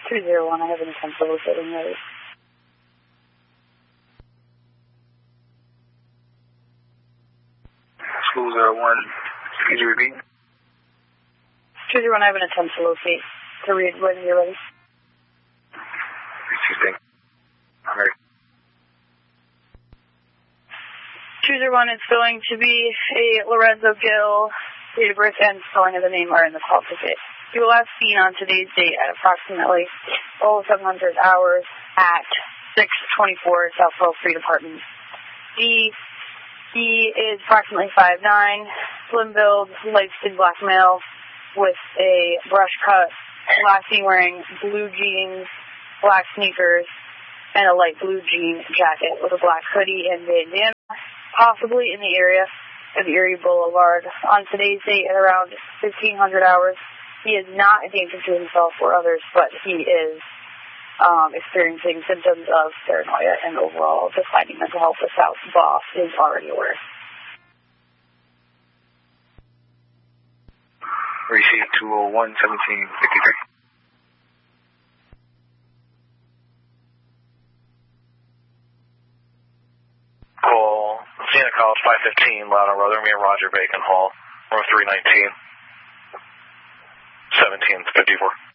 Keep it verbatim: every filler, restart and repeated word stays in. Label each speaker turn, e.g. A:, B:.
A: two zero one, I have an attempt to locate him ready.
B: School zero one, could you repeat?
A: two zero one, I have an attempt to locate. To read when you're ready.
B: Excuse me. I'm ready.
A: two zero one, it's going to be a Lorenzo Gill, date of birth and spelling of the name are in the call ticket. You will last seen on today's date at approximately oh seven hundred hours at six twenty-four Southwell Street, Apartment D. He is approximately five nine, slim build, light skinned black male with a brush cut, last seen wearing blue jeans, black sneakers, and a light blue jean jacket with a black hoodie and bandana, possibly in the area of Erie Boulevard. On today's date at around fifteen hundred hours, he is not a danger to himself or others, but he is um, experiencing symptoms of paranoia and overall declining mental health. The South boss is already aware.
B: Receipt two oh one, seventeen fifty-three.
C: Call Siena College five fifteen, Loudon Rotherham, Roger Bacon Hall, room three nineteen, seventeen fifty-four.